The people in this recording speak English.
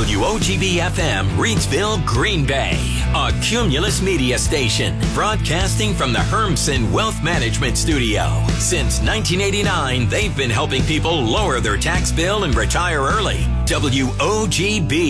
WOGB-FM, Reidsville, Green Bay. A Cumulus Media station, broadcasting from the Hermsen Wealth Management Studio. Since 1989, they've been helping people lower their tax bill and retire early. WOGB.